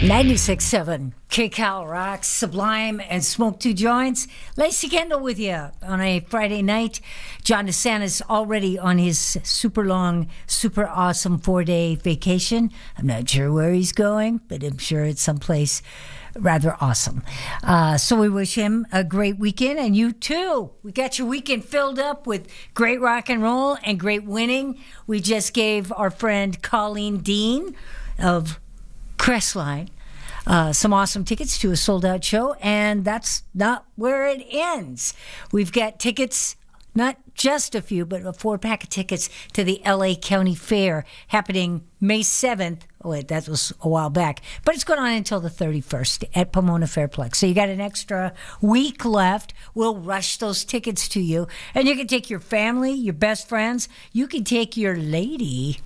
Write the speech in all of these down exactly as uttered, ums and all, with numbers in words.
ninety-six point seven K-Cal rocks, Sublime, and Smoke Two Joints. Lacey Kendall with you on a Friday night. John DeSantis already on his super long, super awesome four-day vacation. I'm not sure where he's going, but I'm sure it's someplace rather awesome. Uh, so we wish him a great weekend, and you too. We got your weekend filled up with great rock and roll and great winning. We just gave our friend Colleen Dean of Crestline Uh, some awesome tickets to a sold-out show, and that's not where it ends. We've got tickets, not just a few, but a four-pack of tickets to the L A County Fair happening May seventh. Oh, wait, that was a while back. But it's going on until the thirty-first at Pomona Fairplex. So you got an extra week left. We'll rush those tickets to you. And you can take your family, your best friends. You can take your lady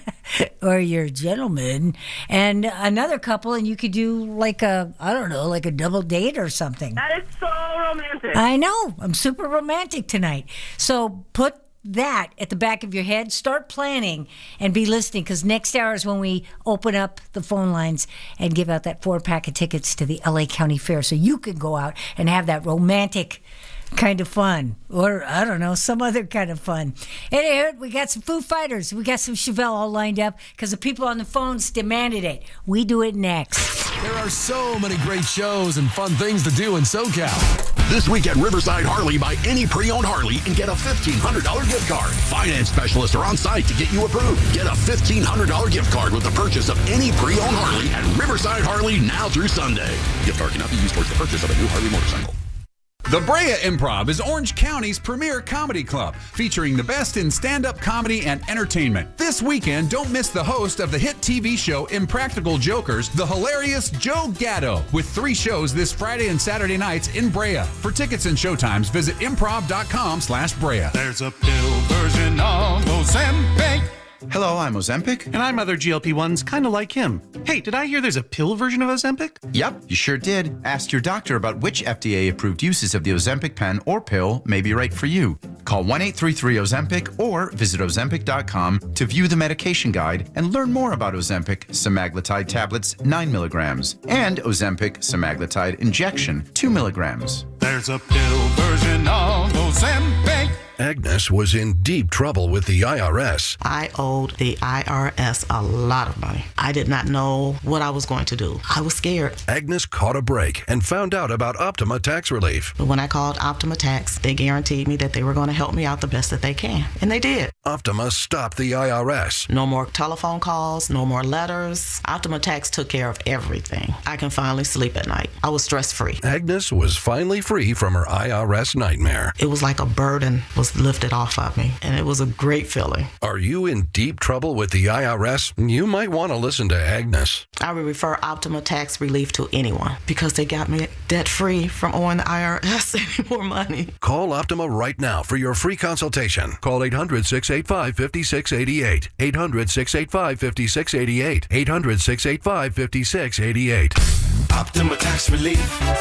or your gentleman and another couple, and you could do like a, I don't know, like a double date or something. That is so romantic. I know. I'm super romantic tonight. So put that at the back of your head. Start planning and be listening, because next hour is when we open up the phone lines and give out that four pack of tickets to the L A County Fair, so you can go out and have that romantic kind of fun, or I don't know, some other kind of fun. Anyway, we got some Foo Fighters, we got some Chevelle all lined up because the people on the phones demanded it. We do it next. There are so many great shows and fun things to do in SoCal. This week at Riverside Harley, buy any pre-owned Harley and get a fifteen hundred dollars gift card. Finance specialists are on site to get you approved. Get a fifteen hundred dollars gift card with the purchase of any pre-owned Harley at Riverside Harley now through Sunday. Gift card cannot be used towards the purchase of a new Harley motorcycle. The Brea Improv is Orange County's premier comedy club, featuring the best in stand-up comedy and entertainment. This weekend, don't miss the host of the hit T V show Impractical Jokers, the hilarious Joe Gatto, with three shows this Friday and Saturday nights in Brea. For tickets and showtimes, visit improv.com slash Brea. There's a pill version of Ozempic. Hello, I'm Ozempic. And I'm other G L P ones kind of like him. Hey, did I hear there's a pill version of Ozempic? Yep, you sure did. Ask your doctor about which F D A-approved uses of the Ozempic pen or pill may be right for you. Call one eight three three Ozempic or visit Ozempic dot com to view the medication guide and learn more about Ozempic semaglutide tablets nine milligrams and Ozempic semaglutide injection two milligrams. There's a pill version of Ozempic. Agnes was in deep trouble with the I R S. I owed the I R S a lot of money. I did not know what I was going to do. I was scared. Agnes caught a break and found out about Optima Tax Relief. But when I called Optima Tax, they guaranteed me that they were going to help me out the best that they can. And they did. Optima stopped the I R S. No more telephone calls, no more letters. Optima Tax took care of everything. I can finally sleep at night. I was stress-free. Agnes was finally free from her I R S nightmare. It was like a burden was lifted off of me, and it was a great feeling. Are you in deep trouble with the I R S? You might want to listen to Agnes. I would refer Optima Tax Relief to anyone because they got me debt-free from owing the I R S any more money. Call Optima right now for your free consultation. Call eight hundred, six eight five, five six eight eight. eight hundred, six eight five, five six eight eight. eight hundred, six eight five, five six eight eight. Optima Tax Relief.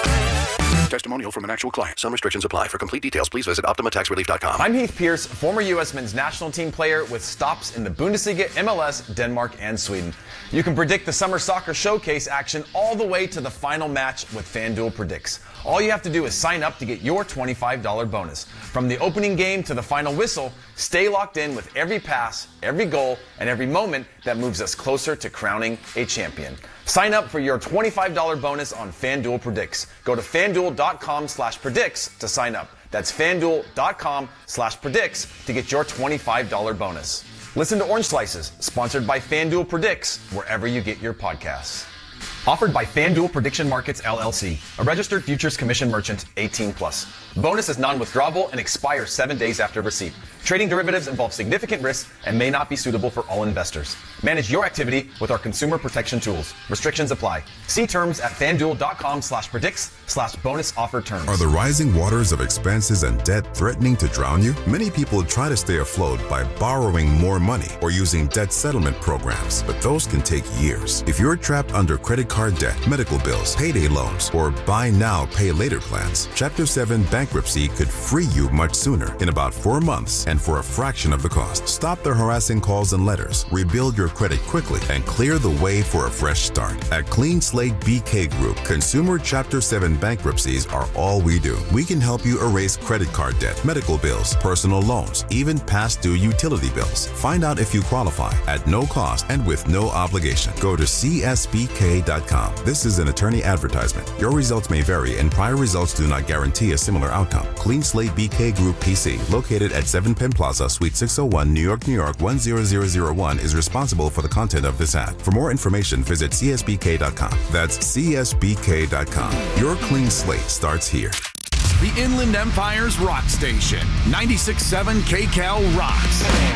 Testimonial from an actual client. Some restrictions apply. For complete details, please visit Optima Tax Relief dot com. I'm Heath Pierce, former U S men's national team player with stops in the Bundesliga, M L S, Denmark, and Sweden. You can predict the Summer Soccer Showcase action all the way to the final match with FanDuel Predicts. All you have to do is sign up to get your twenty-five dollars bonus. From the opening game to the final whistle, stay locked in with every pass, every goal, and every moment that moves us closer to crowning a champion. Sign up for your twenty-five dollars bonus on FanDuel Predicts. Go to FanDuel.com slash predicts to sign up. That's FanDuel.com slash predicts to get your twenty-five dollars bonus. Listen to Orange Slices, sponsored by FanDuel Predicts, wherever you get your podcasts. Offered by FanDuel Prediction Markets, L L C, a registered futures commission merchant, eighteen plus. Bonus is non-withdrawable and expires seven days after receipt. Trading derivatives involves significant risk and may not be suitable for all investors. Manage your activity with our consumer protection tools. Restrictions apply. See terms at FanDuel.com slash predicts slash bonus offer terms. Are the rising waters of expenses and debt threatening to drown you? Many people try to stay afloat by borrowing more money or using debt settlement programs, but those can take years. If you're trapped under credit card debt, medical bills, payday loans, or buy now, pay later plans, Chapter seven bankruptcy could free you much sooner, in about four months, and for a fraction of the cost. Stop the harassing calls and letters, rebuild your credit quickly, and clear the way for a fresh start. At Clean Slate B K Group, consumer Chapter seven bankruptcies are all we do. We can help you erase credit card debt, medical bills, personal loans, even past due utility bills. Find out if you qualify at no cost and with no obligation. Go to C S B K dot com. This is an attorney advertisement. Your results may vary and prior results do not guarantee a similar outcome. Clean Slate B K Group P C, located at seven Penn Plaza, Suite six oh one, New York, New York one zero zero zero one, is responsible for the content of this ad. For more information, visit C S B K dot com. That's C S B K dot com. Your clean slate starts here. The Inland Empire's Rock Station, ninety-six point seven K Cal rocks.